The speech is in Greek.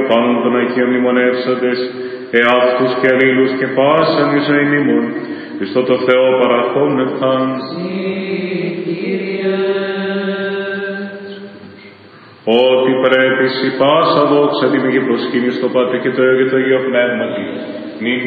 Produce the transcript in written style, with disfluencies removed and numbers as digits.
επάνω των Αγίων μνημονεύσαντες, εαυτούς και αλλήλους και πάσαν εις ζωήν ημών, Χριστό το Θεό παραχόμεθαν. Ότι πρέπει σοι πάσα δόξα τιμή και προσκύνη στο Πάτερ και το Υιό και το Αγίο Πνεύματι, νυν